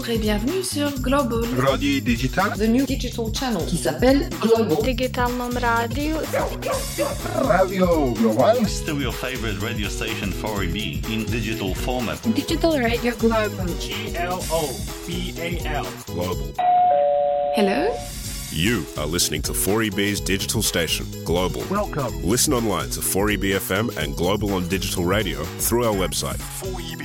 bonjour et bienvenue sur Global Radio Digital, the new digital channel qui s'appelle Global. Digitalnom radio. Radio Global. Still your favorite radio station 4EB in digital format. Digital Radio Global. GLOBAL. Global. Hello. You are listening to 4EB's digital station, Global. Welcome. Listen online to 4EB FM and Global on digital radio through our website. 4EB